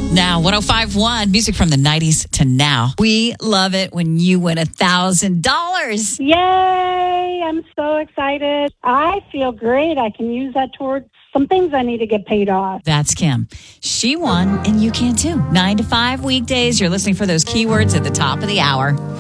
Now, 105.1, music from the 90s to now. We love it when you win $1,000. Yay! I'm so excited. I feel great. I can use that towards some things I need to get paid off. That's Kim. She won, and you can too. 9 to 5 weekdays. You're listening for those keywords at the top of the hour.